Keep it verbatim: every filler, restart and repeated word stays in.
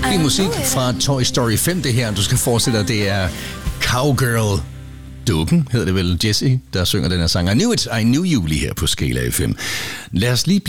hyggelig musik fra Toy Story fem, det her. Du skal forestille dig, det er Cowgirl Dukken, hedder det vel, Jessie, der synger den her sang. I knew it, I knew you, lige her på Skala F M. Lad os lige